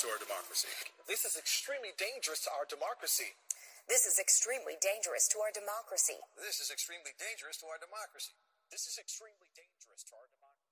to our democracy. This is extremely dangerous to our democracy. This is extremely dangerous to our democracy. This is extremely dangerous to our democracy. This is extremely dangerous to our democracy.